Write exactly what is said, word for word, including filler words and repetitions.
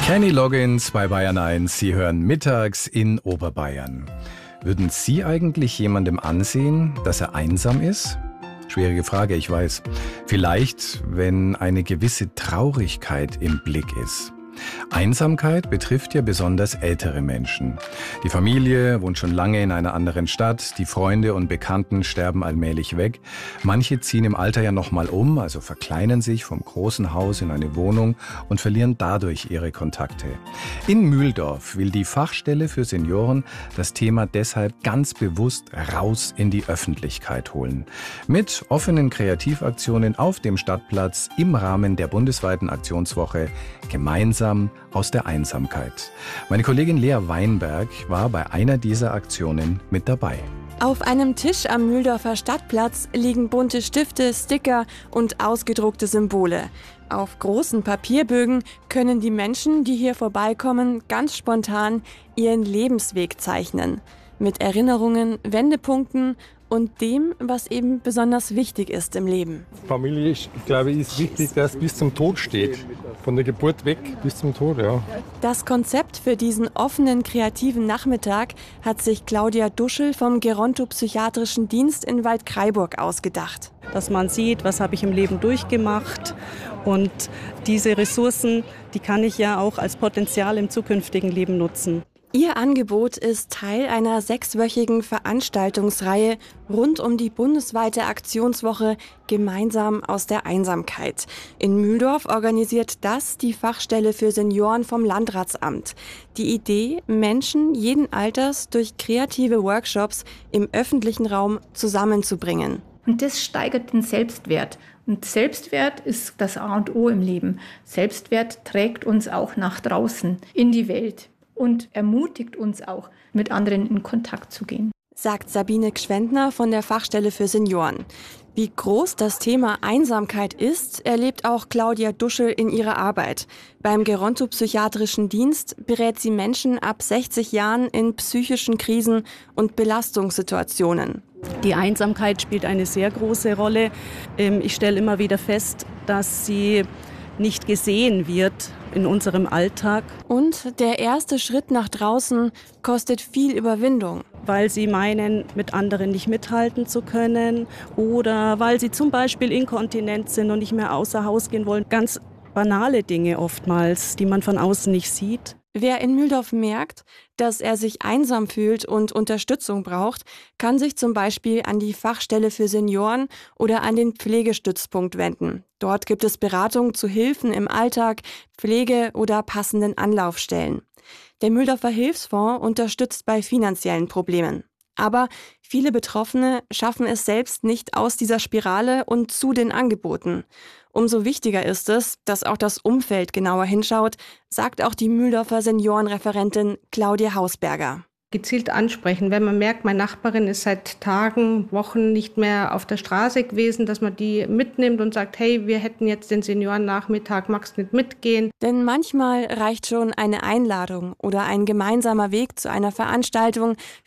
Kenny Loggins bei Bayern eins. Sie hören mittags in Oberbayern. Würden Sie eigentlich jemandem ansehen, dass er einsam ist? Schwierige Frage, ich weiß. Vielleicht, wenn eine gewisse Traurigkeit im Blick ist. Einsamkeit betrifft ja besonders ältere Menschen. Die Familie wohnt schon lange in einer anderen Stadt, die Freunde und Bekannten sterben allmählich weg. Manche ziehen im Alter ja nochmal um, also verkleinern sich vom großen Haus in eine Wohnung und verlieren dadurch ihre Kontakte. In Mühldorf will die Fachstelle für Senioren das Thema deshalb ganz bewusst raus in die Öffentlichkeit holen. Mit offenen Kreativaktionen auf dem Stadtplatz im Rahmen der bundesweiten Aktionswoche Gemeinsam aus der Einsamkeit. Meine Kollegin Lea Weinberg war bei einer dieser Aktionen mit dabei. Auf einem Tisch am Mühldorfer Stadtplatz liegen bunte Stifte, Sticker und ausgedruckte Symbole. Auf großen Papierbögen können die Menschen, die hier vorbeikommen, ganz spontan ihren Lebensweg zeichnen. Mit Erinnerungen, Wendepunkten und dem, was eben besonders wichtig ist im Leben. Familie, ich glaube, ist wichtig, dass es bis zum Tod steht. Von der Geburt weg bis zum Tod, ja. Das Konzept für diesen offenen, kreativen Nachmittag hat sich Claudia Duschel vom Gerontopsychiatrischen Dienst in Waldkraiburg ausgedacht. Dass man sieht, was habe ich im Leben durchgemacht, und diese Ressourcen, die kann ich ja auch als Potenzial im zukünftigen Leben nutzen. Ihr Angebot ist Teil einer sechswöchigen Veranstaltungsreihe rund um die bundesweite Aktionswoche Gemeinsam aus der Einsamkeit. In Mühldorf organisiert das die Fachstelle für Senioren vom Landratsamt. Die Idee, Menschen jeden Alters durch kreative Workshops im öffentlichen Raum zusammenzubringen. Und das steigert den Selbstwert. Und Selbstwert ist das A und O im Leben. Selbstwert trägt uns auch nach draußen in die Welt und ermutigt uns auch, mit anderen in Kontakt zu gehen. Sagt Sabine Gschwendner von der Fachstelle für Senioren. Wie groß das Thema Einsamkeit ist, erlebt auch Claudia Duschel in ihrer Arbeit. Beim Gerontopsychiatrischen Dienst berät sie Menschen ab sechzig Jahren in psychischen Krisen und Belastungssituationen. Die Einsamkeit spielt eine sehr große Rolle. Ich stelle immer wieder fest, dass sie nicht gesehen wird in unserem Alltag. Und der erste Schritt nach draußen kostet viel Überwindung. Weil sie meinen, mit anderen nicht mithalten zu können oder weil sie zum Beispiel inkontinent sind und nicht mehr außer Haus gehen wollen. Ganz banale Dinge oftmals, die man von außen nicht sieht. Wer in Mühldorf merkt, dass er sich einsam fühlt und Unterstützung braucht, kann sich zum Beispiel an die Fachstelle für Senioren oder an den Pflegestützpunkt wenden. Dort gibt es Beratung zu Hilfen im Alltag, Pflege oder passenden Anlaufstellen. Der Mühldorfer Hilfsfonds unterstützt bei finanziellen Problemen. Aber viele Betroffene schaffen es selbst nicht aus dieser Spirale und zu den Angeboten. Umso wichtiger ist es, dass auch das Umfeld genauer hinschaut, sagt auch die Mühldorfer Seniorenreferentin Claudia Hausberger. Gezielt ansprechen, wenn man merkt, meine Nachbarin ist seit Tagen, Wochen nicht mehr auf der Straße gewesen, dass man die mitnimmt und sagt, hey, wir hätten jetzt den Seniorennachmittag, magst nicht mitgehen? Denn manchmal reicht schon eine Einladung oder ein gemeinsamer Weg zu einer Veranstaltung